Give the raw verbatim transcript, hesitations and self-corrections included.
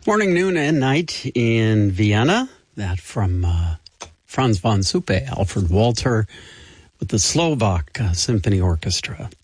Morning, noon, and night in Vienna. That from uh, Franz von Suppe, Alfred Walter, with the Slovak uh, Symphony Orchestra.